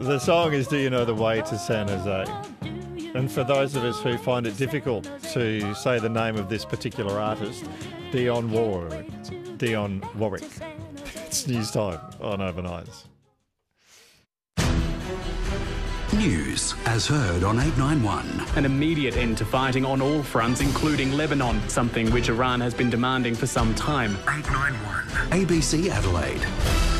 The song is Do You Know the Way to San Jose? And for those of us who find it difficult to say the name of this particular artist, Dionne Warwick. It's news time on Overnights. News as heard on 891. An immediate end to fighting on all fronts, including Lebanon, something which Iran has been demanding for some time. 891. ABC Adelaide.